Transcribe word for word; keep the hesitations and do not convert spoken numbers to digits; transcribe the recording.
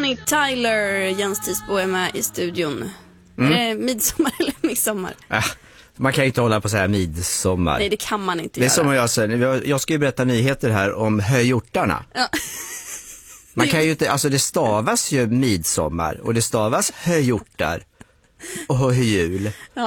Bonnie Tyler, Jens Tisbo är med i studion. Mm. Är det midsommar eller midsommar? Äh, man kan ju inte hålla på så här midsommar. Nej, det kan man inte Det är göra. som jag säger, jag ska ju berätta nyheter här om höjortarna. Ja. Man kan ju inte, alltså det stavas ju midsommar och det stavas höjortar och höjjul. Ja.